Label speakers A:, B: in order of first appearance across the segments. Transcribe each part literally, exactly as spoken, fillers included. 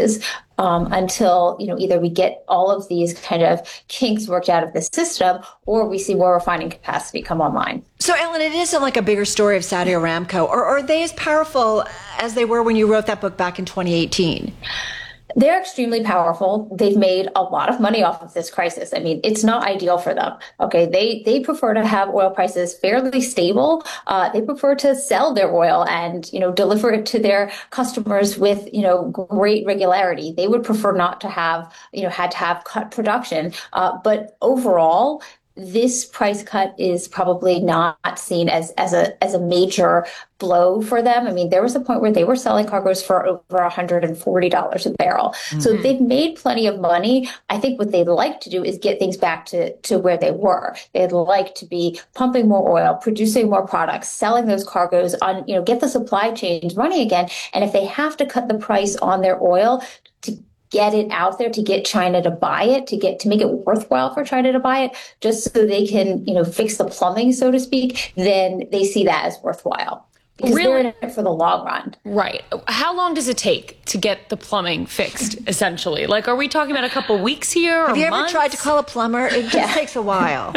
A: prices um, until, you know, either we get all of these kind of kinks worked out of the system or we see more refining capacity come online.
B: So, Ellen, it isn't like a bigger story of Saudi Aramco, or are they as powerful as they were when you wrote that book back in twenty eighteen?
A: They're extremely powerful. They've made a lot of money off of this crisis. I mean, it's not ideal for them. Okay, they they prefer to have oil prices fairly stable. Uh, they prefer to sell their oil and, you know, deliver it to their customers with, you know, great regularity. They would prefer not to have, you know, had to have cut production. Uh, but overall, this price cut is probably not seen as, as a as a major blow for them. I mean, there was a point where they were selling cargoes for over one hundred forty dollars a barrel. Mm-hmm. So they've made plenty of money. I think what they'd like to do is get things back to, to where they were. They'd like to be pumping more oil, producing more products, selling those cargoes on, you know, get the supply chains running again. And if they have to cut the price on their oil to get it out there, to get China to buy it, to get to make it worthwhile for China to buy it, just so they can, you know, fix the plumbing, so to speak, then they see that as worthwhile. Because really? They're in it for the long run.
C: Right. How long does it take to get the plumbing fixed, essentially? Like, are we talking about a couple weeks here or
B: Have you
C: months?
B: ever tried to call a plumber? It just yeah. takes a while.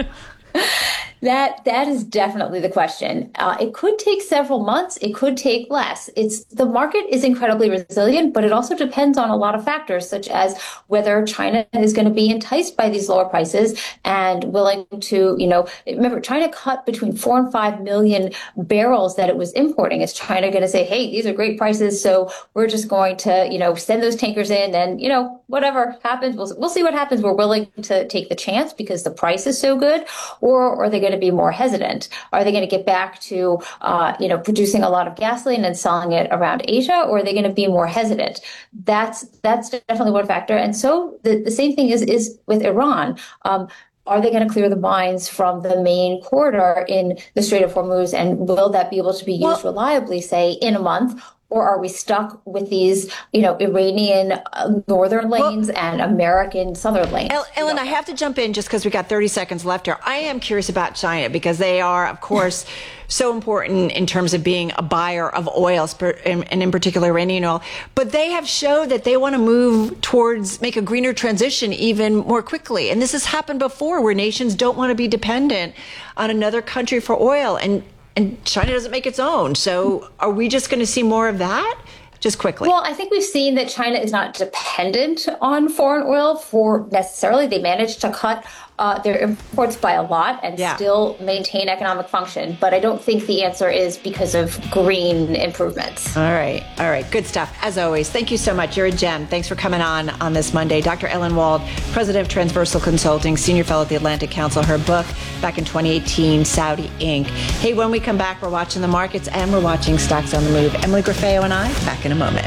A: That that is definitely the question. Uh, it could take several months. It could take less. It's the market is incredibly resilient, but it also depends on a lot of factors, such as whether China is going to be enticed by these lower prices and willing to, you know, remember, China cut between four and five million barrels that it was importing. Is China going to say, hey, these are great prices, so we're just going to, you know, send those tankers in and, you know, whatever happens, we'll, we'll see what happens. We're willing to take the chance because the price is so good. Or, or are they going to be more hesitant? Are they going to get back to, uh, you know, producing a lot of gasoline and selling it around Asia, or are they going to be more hesitant? That's that's definitely one factor. And so the, the same thing is is with Iran. Um, Are they going to clear the mines from the main corridor in the Strait of Hormuz, and will that be able to be used well, reliably, say, in a month? Or are we stuck with these, you know, Iranian uh, northern lanes well, and American southern lanes?
B: Ellen, I have to jump in just because we got thirty seconds left here. I am curious about China because they are, of course, so important in terms of being a buyer of oils, and in particular Iranian oil. But they have showed that they want to move towards make a greener transition even more quickly. And this has happened before where nations don't want to be dependent on another country for oil. And And China doesn't make its own. So are we just going to see more of that? Just quickly.
A: Well, I think we've seen that China is not dependent on foreign oil for necessarily. They managed to cut uh, their imports by a lot and yeah. still maintain economic function. But I don't think the answer is because of green improvements.
B: All right. All right. Good stuff. As always, thank you so much. You're a gem. Thanks for coming on on this Monday. Doctor Ellen Wald, president of Transversal Consulting, senior fellow at the Atlantic Council. Her book back in twenty eighteen, Saudi Incorporated. Hey, when we come back, we're watching the markets and we're watching stocks on the move. Emily Grafeo and I, back in a moment.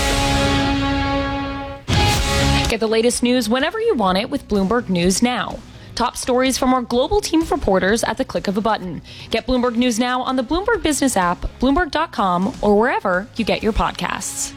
C: Get the latest news whenever you want it with Bloomberg News Now. Top stories from our global team of reporters at the click of a button. Get Bloomberg News Now on the Bloomberg Business app, Bloomberg dot com, or wherever you get your podcasts.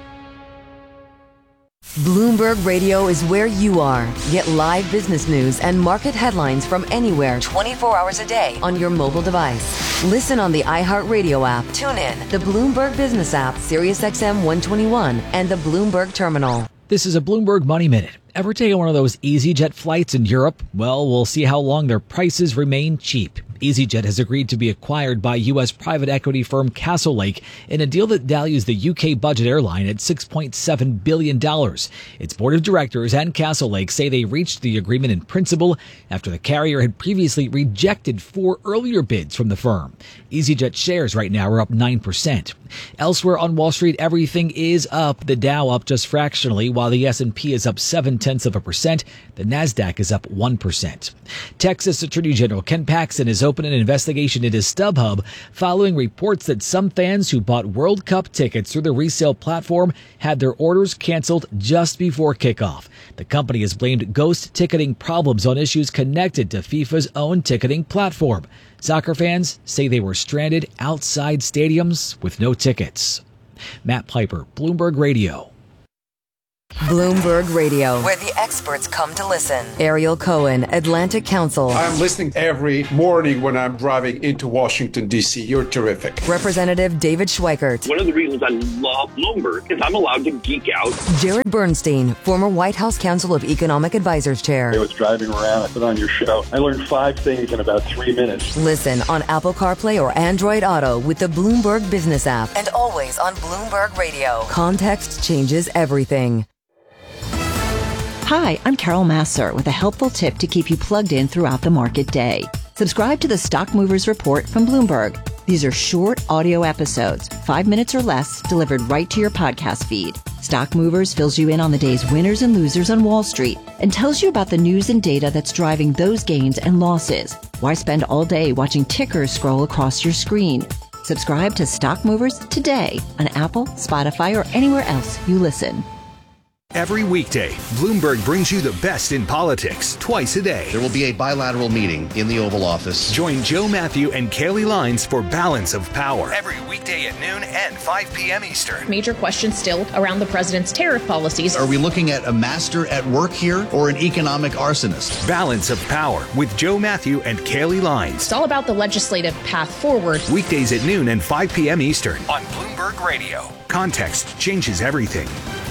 D: Bloomberg Radio is where you are. Get live business news and market headlines from anywhere twenty-four hours a day on your mobile device. Listen on the iHeartRadio app. Tune in the Bloomberg Business app, Sirius X M one twenty-one, and the Bloomberg Terminal.
E: This is a Bloomberg Money Minute. Ever taken one of those EasyJet flights in Europe? Well, we'll see how long their prices remain cheap. EasyJet has agreed to be acquired by U S private equity firm Castlelake in a deal that values the U K budget airline at six point seven billion dollars. Its board of directors and Castlelake say they reached the agreement in principle after the carrier had previously rejected four earlier bids from the firm. EasyJet shares right now are up nine percent. Elsewhere on Wall Street, everything is up. The Dow up just fractionally, while the S and P is up seven tenths of a percent. The Nasdaq is up one percent. Texas Attorney General Ken Paxton is open an investigation into StubHub following reports that some fans who bought World Cup tickets through the resale platform had their orders canceled just before kickoff. The company has blamed ghost ticketing problems on issues connected to FIFA's own ticketing platform. Soccer fans say they were stranded outside stadiums with no tickets. Matt Piper, Bloomberg Radio.
D: Bloomberg Radio, where the experts come to listen. Ariel Cohen, Atlantic Council.
F: I'm listening every morning when I'm driving into Washington, D C. You're terrific.
D: Representative David Schweikert.
G: One of the reasons I love Bloomberg is I'm allowed to geek out.
D: Jared Bernstein, former White House Council of Economic Advisors Chair.
H: I was driving around, I put on your show. I learned five things in about three minutes.
D: Listen on Apple CarPlay or Android Auto with the Bloomberg Business app. And always on Bloomberg Radio. Context changes everything.
I: Hi, I'm Carol Massar with a helpful tip to keep you plugged in throughout the market day. Subscribe to the Stock Movers Report from Bloomberg. These are short audio episodes, five minutes or less, delivered right to your podcast feed. Stock Movers fills you in on the day's winners and losers on Wall Street and tells you about the news and data that's driving those gains and losses. Why spend all day watching tickers scroll across your screen? Subscribe to Stock Movers today on Apple, Spotify, or anywhere else you listen.
J: Every weekday, Bloomberg brings you the best in politics twice a day.
K: There will be a bilateral meeting in the Oval Office.
J: Join Joe Matthew and Kaylee Lines for Balance of Power. Every weekday at noon and five p.m. Eastern.
L: Major questions still around the president's tariff policies.
K: Are we looking at a master at work here or an economic arsonist?
J: Balance of Power with Joe Matthew and Kaylee Lines.
L: It's all about the legislative path forward.
J: Weekdays at noon and five p.m. Eastern on Bloomberg Radio. Context changes everything.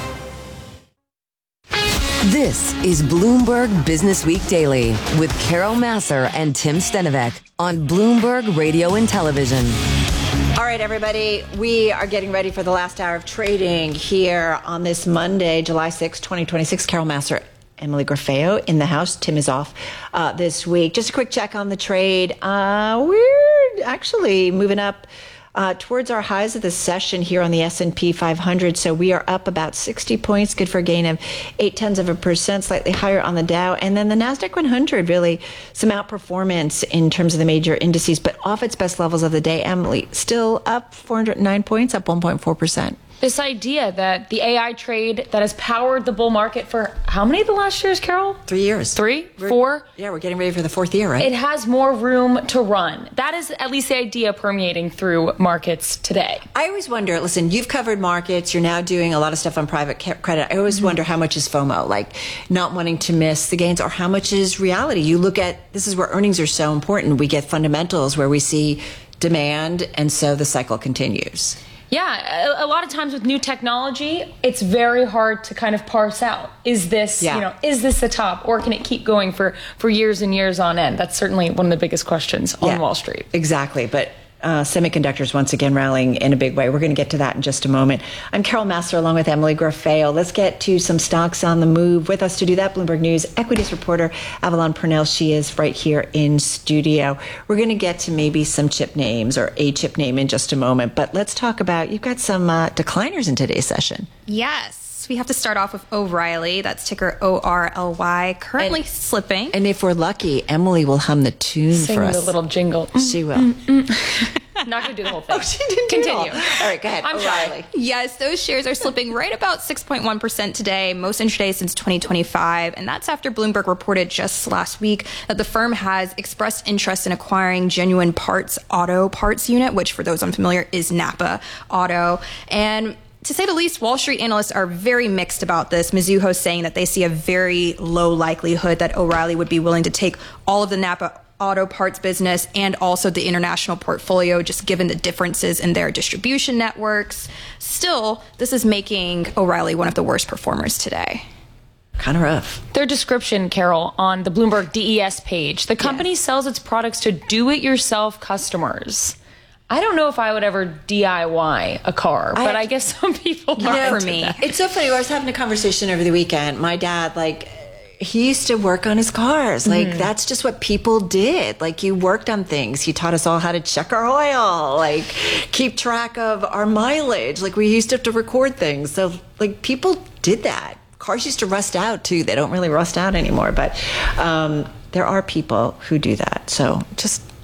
D: This is Bloomberg Business Week Daily with Carol Massar and Tim Stenovec on Bloomberg Radio and Television.
B: All right, everybody, we are getting ready for the last hour of trading here on this Monday, July sixth, twenty twenty-six. Carol Massar, Emily Grafeo in the house. Tim is off uh, this week. Just a quick check on the trade. Uh, we're actually moving up Uh, towards our highs of the session here on the S and P five hundred. So we are up about sixty points, good for a gain of eight tenths of a percent, slightly higher on the Dow. And then the NASDAQ one hundred, really some outperformance in terms of the major indices, but off its best levels of the day. Emily, still up four hundred nine points, up one point four percent.
C: This idea that the A I trade that has powered the bull market for how many of the last years, Carol?
B: Three years.
C: Three?
B: We're,
C: Four?
B: Yeah, we're getting ready for the fourth year, right?
C: It has more room to run. That is at least the idea permeating through markets today.
B: I always wonder, listen, you've covered markets. You're now doing a lot of stuff on private credit. I always mm-hmm. wonder how much is FOMO, like not wanting to miss the gains, or how much is reality. You look at, this is where earnings are so important. We get fundamentals where we see demand, and so the cycle continues.
C: Yeah, a, a lot of times with new technology, it's very hard to kind of parse out. Is this, yeah. you know, is this the top, or can it keep going for, for years and years on end? That's certainly one of the biggest questions on
B: yeah,
C: Wall Street.
B: Exactly, but uh, semiconductors once again rallying in a big way. We're going to get to that in just a moment. I'm Carol Massar along with Emily Grafeo. Let's get to some stocks on the move. With us to do that, Bloomberg News equities reporter Avalon Purnell. She is right here in studio. We're going to get to maybe some chip names or a chip name in just a moment, but let's talk about, you've got some uh, decliners in today's session.
M: Yes. We have to start off with O'Reilly. That's ticker O R L Y, currently
B: and,
M: slipping.
B: And if we're lucky, Emily will hum the tune
C: Sing
B: for us.
C: the little jingle.
B: She will.
C: Mm, mm, mm. I'm not going to do the whole thing.
B: Oh, she didn't
C: Continue.
B: do it all. All right, go ahead.
C: I'm
B: O'Reilly.
C: trying.
M: Yes, those shares are slipping right about six point one percent today, most intraday since twenty twenty-five. And that's after Bloomberg reported just last week that the firm has expressed interest in acquiring Genuine Parts Auto Parts Unit, which for those unfamiliar is Napa Auto. And to say the least, Wall Street analysts are very mixed about this. Mizuho saying that they see a very low likelihood that O'Reilly would be willing to take all of the Napa Auto Parts business and also the international portfolio, just given the differences in their distribution networks. Still, this is making O'Reilly one of the worst performers today.
B: Kind of rough.
C: Their description, Carol, on the Bloomberg D E S page, the company yes. sells its products to do-it-yourself customers. I don't know if I would ever D I Y a car, but I, I guess some people
B: you
C: are
B: know,
C: for me.
B: That. It's so funny. I was having a conversation over the weekend. My dad, like, he used to work on his cars. Like, mm. that's just what people did. Like, you worked on things. He taught us all how to check our oil, like, keep track of our mileage. Like, we used to have to record things. So, like, people did that. Cars used to rust out, too. They don't really rust out anymore. But um, there are people who do that. So, just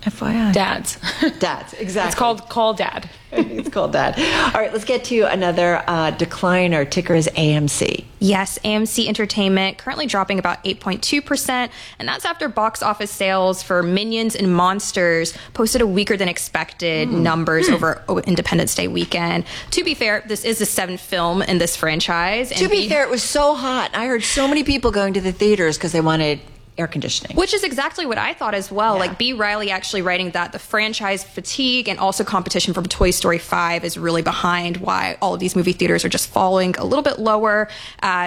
B: F Y I.
C: Dads.
B: Dads, exactly.
C: It's called Call Dad.
B: It's called Dad. All right, let's get to another uh, decliner. Ticker is A M C.
M: Yes, A M C Entertainment currently dropping about eight point two percent, and that's after box office sales for Minions and Monsters posted a weaker than expected mm. numbers mm. over Independence Day weekend. To be fair, this is the seventh film in this franchise.
B: To be, be fair, it was so hot. I heard so many people going to the theaters because they wanted air conditioning.
M: Which is exactly what I thought as well.
B: Yeah.
M: Like B. Riley actually writing that the franchise fatigue and also competition from Toy Story five is really behind why all of these movie theaters are just falling a little bit lower. Uh,